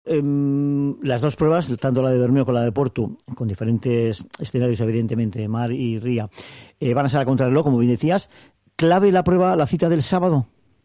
las dos pruebas, tanto la de Bermeo como la de Porto, con diferentes escenarios, evidentemente, mar y ría, van a ser a contrarreloj, como bien decías. ¿Clave la prueba, la cita del sábado?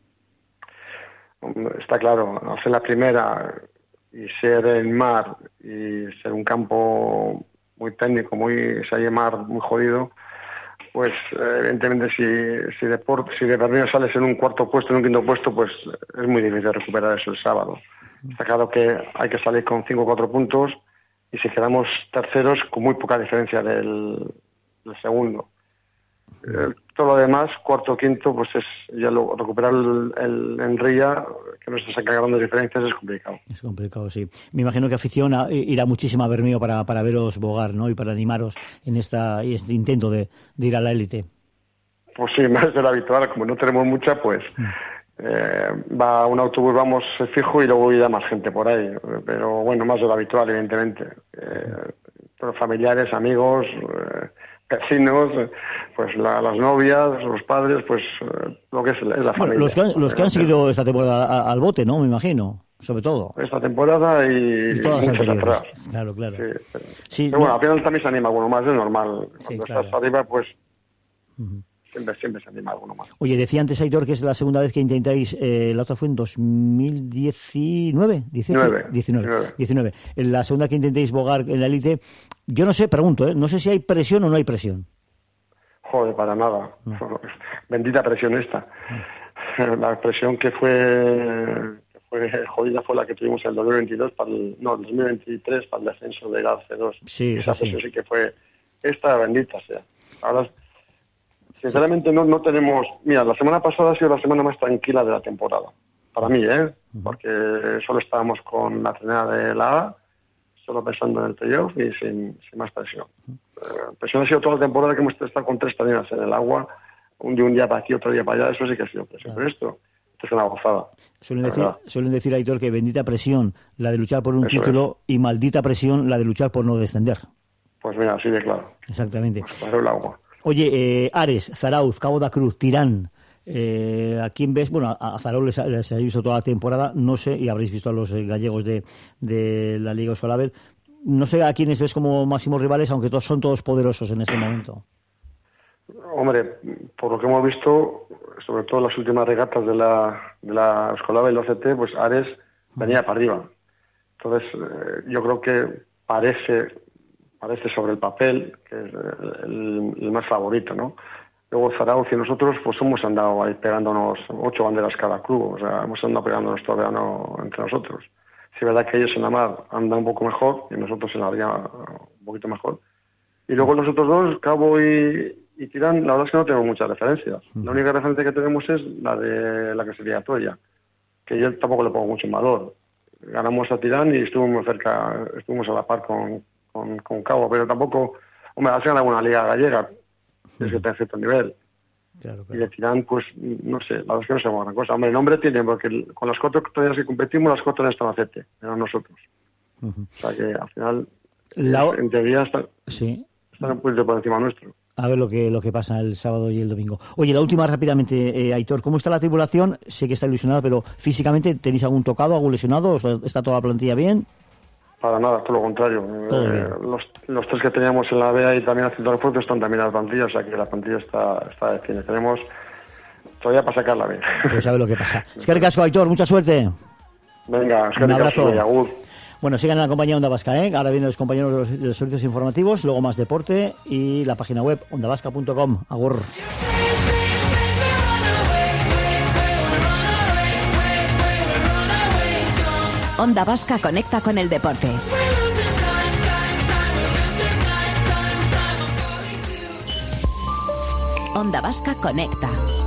Está claro, hacer la primera y ser en mar y ser un campo muy técnico, si hay mar muy jodido, pues evidentemente si de Bermeo sales en un cuarto puesto, en un quinto puesto, pues es muy difícil recuperar eso el sábado. Está claro que hay que salir con 5 o 4 puntos y si quedamos terceros con muy poca diferencia del segundo. Todo lo demás, cuarto o quinto, pues es ya recuperar en ría, que no se sacan grandes diferencias, es complicado. Es complicado, sí. Me imagino que afición irá muchísima a Bermeo para veros bogar, ¿no? Y para animaros en este intento de ir a la élite. Pues sí, más de lo habitual, como no tenemos mucha, pues va un autobús, vamos fijo y luego irá más gente por ahí. Pero bueno, más de lo habitual, evidentemente. Pero familiares, amigos, vecinos, pues las novias, los padres, pues lo que es la familia. Los que han seguido esta temporada al bote, ¿no? Me imagino, sobre todo. Esta temporada y todas las anteriores. Atrás. Claro. Sí, pero bueno, al final también se anima alguno más, es normal. Cuando estás arriba, pues siempre se anima alguno más. Oye, decía antes, Aitor, que es la segunda vez que intentáis, la otra fue en 2019, 19. La segunda que intentéis bogar en la élite. Yo no sé, pregunto, no sé si hay presión o no hay presión. Joder, para nada. No. Bendita presión esta. La presión que fue jodida fue la que tuvimos en el 2022 el 2023 para el descenso de la C2. Sí, esa presión sí que fue esta, bendita sea. Ahora, sinceramente no tenemos... Mira, la semana pasada ha sido la semana más tranquila de la temporada. Para mí, porque solo estábamos con la trenada de la A, solo pensando en el playoff y sin más presión. Presión ha sido toda la temporada que hemos estado con 3 tareas en el agua, un día para aquí, otro día para allá, eso sí que ha sido presión. Pero esto es una gozada. Suelen decir, Aitor, que bendita presión la de luchar por un título y maldita presión la de luchar por no descender. Pues mira, así de claro. Exactamente. Para el agua. Oye, Ares, Zarauz, Cabo da Cruz, Tirán, ¿a quién ves? Bueno, a Zarauz les habéis visto toda la temporada, no sé, y habréis visto a los gallegos de la Liga Solabel. No sé a quiénes ves como máximos rivales, aunque son todos poderosos en este momento. Hombre, por lo que hemos visto, sobre todo en las últimas regatas de la Escolabel OCT, pues Ares venía para arriba. Entonces, yo creo que parece sobre el papel que es el más favorito, ¿no? Luego Zarauz y nosotros pues hemos andado ahí pegándonos 8 banderas cada club, o sea, hemos andado pegándonos todo el verano entre nosotros. Sí, es verdad que ellos en la mar andan un poco mejor y nosotros en la ría un poquito mejor. Y luego nosotros dos, Cabo y Tirán, la verdad es que no tenemos muchas referencias. La única referencia que tenemos es la de la que sería Toya, que yo tampoco le pongo mucho en valor. Ganamos a Tirán y estuvimos cerca, estuvimos a la par con Cabo, pero tampoco, hombre, hacen alguna liga gallega, es que está en cierto nivel. Claro. Y de Tirán, pues, no sé, la verdad es que no sabemos gran cosa. Hombre, el nombre tiene, porque con las 4 toallas que competimos, las 4 están a CT, eran nosotros. O sea que al final, en teoría, están un poquito por encima nuestro. A ver lo que pasa el sábado y el domingo. Oye, la última rápidamente, Aitor, ¿cómo está la tripulación? Sé que está ilusionada, pero físicamente, ¿tenéis algún tocado, algún lesionado? ¿Está toda la plantilla bien? Para nada, todo lo contrario. Los 3 que teníamos en la BA y también haciendo refuerzo están también en la plantilla, o sea que la plantilla está de cine. Tenemos todavía para sacarla bien. Pues a ver lo que pasa. Es que ricasco, Aitor, mucha suerte. Venga, es que un abrazo. Agur. Bueno, sigan en la compañía Onda Vasca, Ahora vienen los compañeros de los servicios informativos, luego más deporte y la página web ondavasca.com. Agur. Onda Vasca conecta con el deporte. Onda Vasca conecta.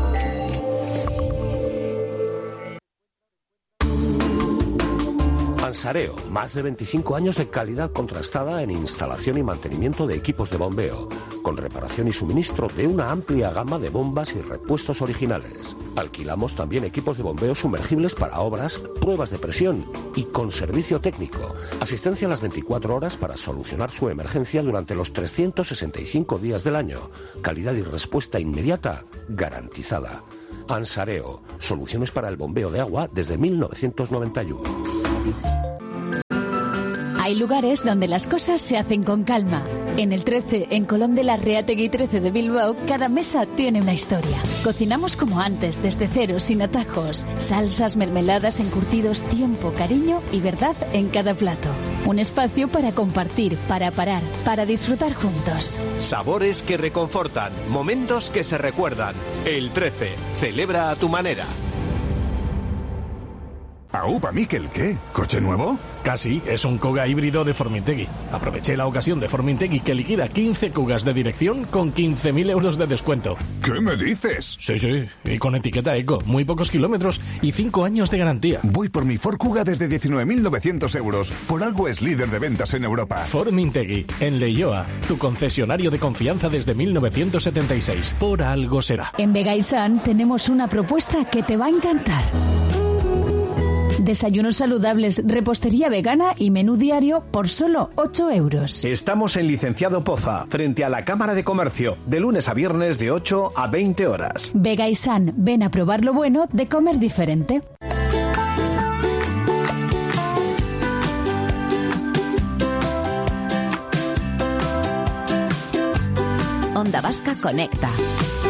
Ansareo, más de 25 años de calidad contrastada en instalación y mantenimiento de equipos de bombeo, con reparación y suministro de una amplia gama de bombas y repuestos originales. Alquilamos también equipos de bombeo sumergibles para obras, pruebas de presión y con servicio técnico. Asistencia a las 24 horas para solucionar su emergencia durante los 365 días del año. Calidad y respuesta inmediata garantizada. Ansareo, soluciones para el bombeo de agua desde 1991. Hay lugares donde las cosas se hacen con calma. En el 13, en Colón de la Reategui 13 de Bilbao, cada mesa tiene una historia. Cocinamos como antes, desde cero, sin atajos. Salsas, mermeladas, encurtidos, tiempo, cariño y verdad en cada plato. Un espacio para compartir, para parar, para disfrutar juntos. Sabores que reconfortan, momentos que se recuerdan. El 13, celebra a tu manera. ¿Aupa Miquel qué? ¿Coche nuevo? Casi, es un Kuga híbrido de Formintegui. Aproveché la ocasión de Formintegui que liquida 15 Kugas de dirección con 15.000 euros de descuento. ¿Qué me dices? Sí, y con etiqueta eco, muy pocos kilómetros y 5 años de garantía. Voy por mi Ford Kuga desde 19.900 euros. Por algo es líder de ventas en Europa. Formintegui, en Leioa, tu concesionario de confianza desde 1976. Por algo será. En Vegaisan tenemos una propuesta que te va a encantar. Desayunos saludables, repostería vegana y menú diario por solo 8 euros. Estamos en Licenciado Poza, frente a la Cámara de Comercio, de lunes a viernes de 8 a 20 horas. Vegaisan, ven a probar lo bueno de comer diferente. Onda Vasca Conecta.